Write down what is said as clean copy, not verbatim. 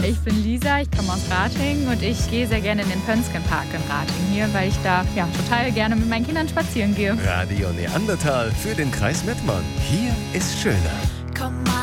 Ich bin Lisa, ich komme aus Ratingen und ich gehe sehr gerne in den Pönskenpark in Ratingen hier, weil ich da total gerne mit meinen Kindern spazieren gehe. Radio Neandertal für den Kreis Mettmann. Hier ist schöner. Komm mal